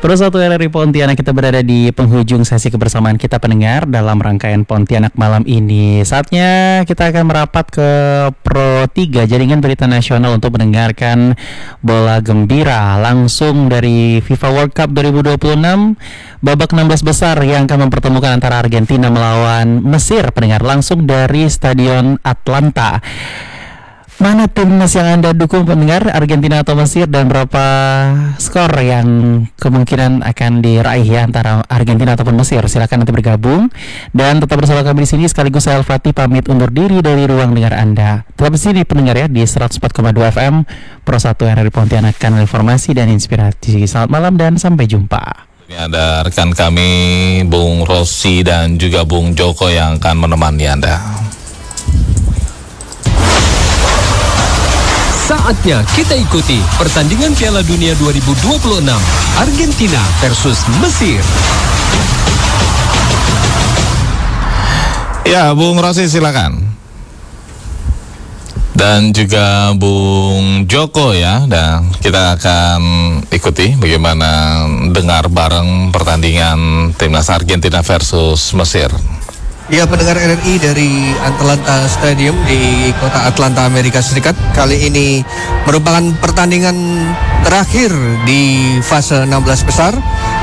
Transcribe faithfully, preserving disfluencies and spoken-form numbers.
Pro satu R R I Pontianak, kita berada di penghujung sesi kebersamaan kita pendengar dalam rangkaian Pontianak malam ini. Saatnya kita akan merapat ke Pro tiga, jaringan berita nasional, untuk mendengarkan bola gembira langsung dari FIFA World Cup dua ribu dua puluh enam, babak enam belas besar yang akan mempertemukan antara Argentina melawan Mesir, pendengar, langsung dari Stadion Atlanta. Mana timnas yang Anda dukung, pendengar, Argentina atau Mesir, dan berapa skor yang kemungkinan akan diraih ya antara Argentina ataupun Mesir? Silakan nanti bergabung dan tetap bersama kami di sini. Sekaligus saya Al-Fatih pamit undur diri dari ruang dengar Anda. Tetap di sini pendengar ya, di seratus empat koma dua F M Pro satu R R I Pontianak, kanal informasi dan inspirasi. Selamat malam dan sampai jumpa. Ini ada rekan kami Bung Rossi dan juga Bung Joko yang akan menemani Anda. Saatnya kita ikuti pertandingan Piala Dunia dua ribu dua puluh enam, Argentina versus Mesir. Ya, Bung Rossi silakan. Dan juga Bung Joko ya, dan kita akan ikuti bagaimana dengar bareng pertandingan timnas Argentina versus Mesir. Ya, pendengar R R I dari Atlanta Stadium di kota Atlanta, Amerika Serikat. Kali ini merupakan pertandingan terakhir di fase enam belas besar